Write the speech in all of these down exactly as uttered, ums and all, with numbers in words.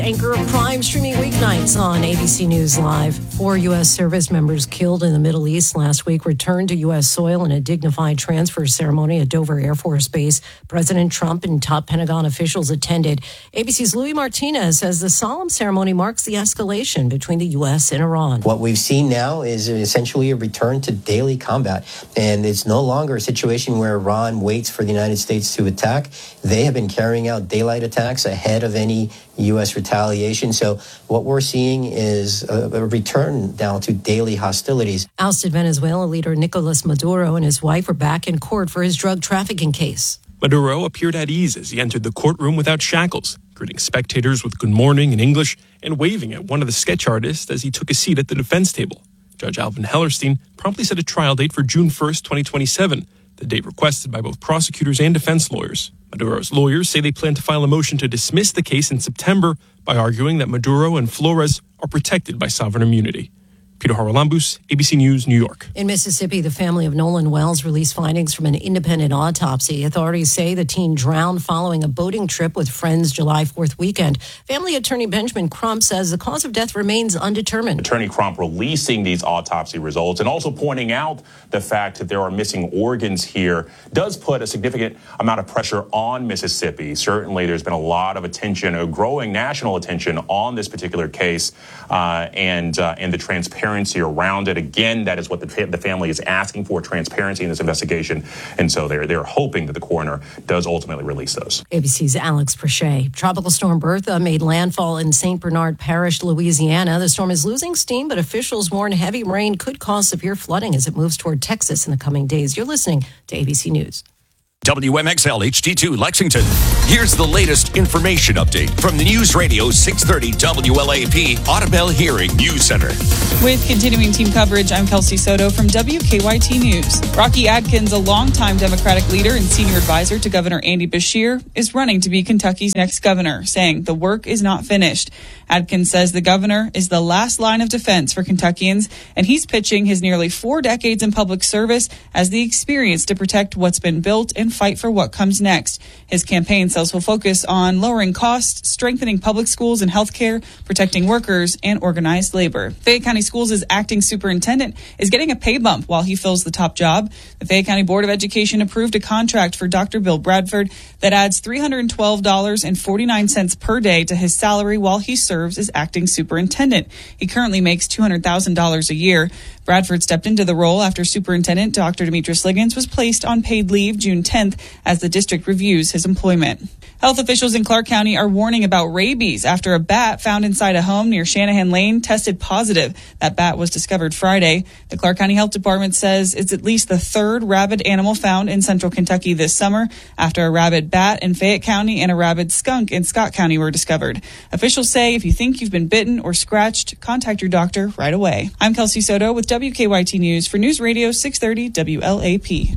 Anchor of Prime streaming weeknights on A B C News Live. Four U S service members killed in the Middle East last week returned to U S soil in a dignified transfer ceremony at Dover Air Force Base. President Trump and top Pentagon officials attended. A B C's Louis Martinez says the solemn ceremony marks the escalation between the U S and Iran. What we've seen now is essentially a return to daily combat. And it's no longer a situation where Iran waits for the United States to attack. They have been carrying out daylight attacks ahead of any U S retaliation. So what we're seeing is a, a return now to daily hostilities. Ousted Venezuela leader Nicolas Maduro and his wife are back in court for his drug trafficking case. Maduro appeared at ease as he entered the courtroom without shackles, greeting spectators with good morning in English and waving at one of the sketch artists as he took a seat at the defense table. Judge Alvin Hellerstein promptly set a trial date for June first, twenty twenty-seven, the date requested by both prosecutors and defense lawyers. Maduro's lawyers say they plan to file a motion to dismiss the case in September by arguing that Maduro and Flores are protected by sovereign immunity. Peter Haralambous, A B C News, New York. In Mississippi, the family of Nolan Wells released findings from an independent autopsy. Authorities say the teen drowned following a boating trip with friends July fourth weekend. Family attorney Benjamin Crump says the cause of death remains undetermined. Attorney Crump releasing these autopsy results and also pointing out the fact that there are missing organs here does put a significant amount of pressure on Mississippi. Certainly, there's been a lot of attention, a growing national attention on this particular case uh, and uh, and the transparency around it. Again, that is what the, fa- the family is asking for, transparency in this investigation. And so they're, they're hoping that the coroner does ultimately release those. A B C's Alex Prochet. Tropical storm Bertha made landfall in Saint Bernard Parish, Louisiana. The storm is losing steam, but officials warn heavy rain could cause severe flooding as it moves toward Texas in the coming days. You're listening to A B C News. W M X L H D two Lexington. Here's the latest information update from the News Radio six thirty W L A P Audubell Hearing News Center. With continuing team coverage, I'm Kelsey Soto from W K Y T News. Rocky Adkins, a longtime Democratic leader and senior advisor to Governor Andy Beshear, is running to be Kentucky's next governor, saying the work is not finished. Adkins says the governor is the last line of defense for Kentuckians, and he's pitching his nearly four decades in public service as the experience to protect what's been built and fight for what comes next. His campaign says he'll focus on lowering costs, strengthening public schools and healthcare, protecting workers, and organized labor. Fayette County Schools' acting superintendent is getting a pay bump while he fills the top job. The Fayette County Board of Education approved a contract for Doctor Bill Bradford that adds three hundred twelve dollars and forty-nine cents per day to his salary while he serves as acting superintendent. He currently makes two hundred thousand dollars a year. Bradford stepped into the role after Superintendent Doctor Demetrius Liggins was placed on paid leave June tenth as the district reviews his employment. Health officials in Clark County are warning about rabies after a bat found inside a home near Shanahan Lane tested positive. That bat was discovered Friday. The Clark County Health Department says it's at least the third rabid animal found in central Kentucky this summer after a rabid bat in Fayette County and a rabid skunk in Scott County were discovered. Officials say if you think you've been bitten or scratched, contact your doctor right away. I'm Kelsey Soto with W K Y T News for News Radio six thirty W L A P.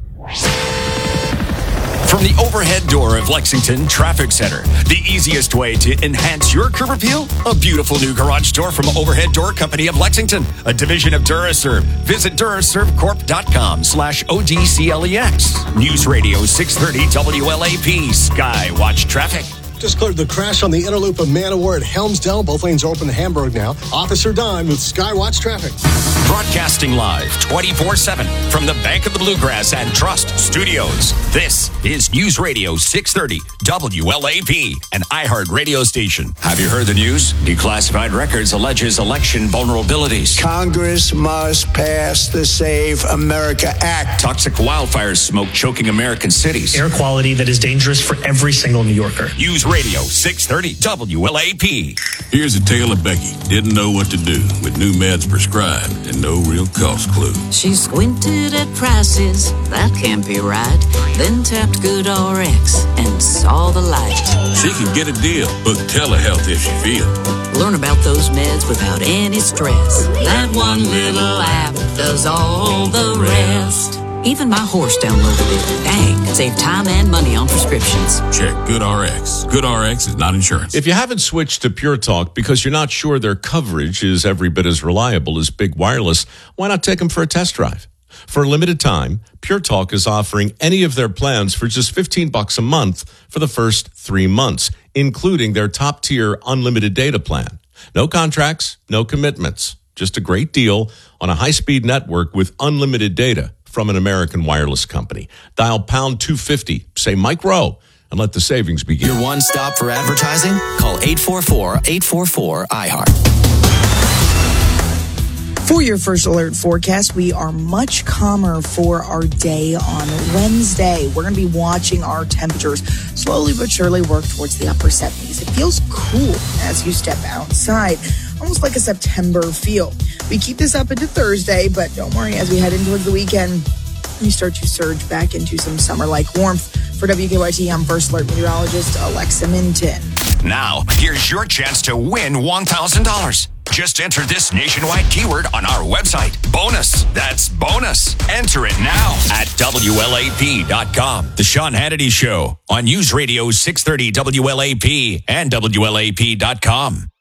From the overhead door of Lexington Traffic Center, the easiest way to enhance your curb appeal? A beautiful new garage door from Overhead Door Company of Lexington, a division of Duraserve. Visit duraservecorp.com slash ODCLEX. News Radio six thirty W L A P Skywatch Traffic. Just cleared the crash on the inner loop of Manowar at Helmsdale. Both lanes are open to Hamburg now. Officer Don with Skywatch Traffic. Broadcasting live twenty-four seven from the Bank of the Bluegrass and Trust Studios. This is News Radio six thirty W L A P, an iHeart radio station. Have you heard the news? Declassified Records alleges election vulnerabilities. Congress must pass the Save America Act. Toxic wildfire smoke choking American cities. Air quality that is dangerous for every single New Yorker. News Radio six thirty W L A P. Here's a tale of Becky. Didn't know what to do with new meds prescribed and no real cost clue. She squinted at prices, that can't be right. Then tapped GoodRx and saw the light. She can get a deal, book telehealth if she feels. Learn about those meds without any stress. That one little app does all the rest. Even my horse downloaded it. Dang, save time and money on prescriptions. Check GoodRx. GoodRx is not insurance. If you haven't switched to Pure Talk because you're not sure their coverage is every bit as reliable as Big Wireless, why not take them for a test drive? For a limited time, Pure Talk is offering any of their plans for just fifteen bucks a month for the first three months. including their top-tier unlimited data plan. No contracts, no commitments. Just a great deal on a high-speed network with unlimited data from an American wireless company. Dial pound two fifty, say Mike Rowe, and let the savings begin. Your one stop for advertising? Call eight four four, eight four four, I heart. For your first alert forecast, we are much calmer for our day on Wednesday. We're going to be watching our temperatures slowly but surely work towards the upper seventies. It feels cool as you step outside, almost like a September feel. We keep this up into Thursday, but don't worry, as we head in towards the weekend, we start to surge back into some summer-like warmth. For W K Y T, I'm First Alert Meteorologist Alexa Minton. Now, here's your chance to win one thousand dollars. Just enter this nationwide keyword on our website. Bonus. That's bonus. Enter it now at W L A P dot com. The Sean Hannity Show on News Radio six thirty W L A P and W L A P dot com.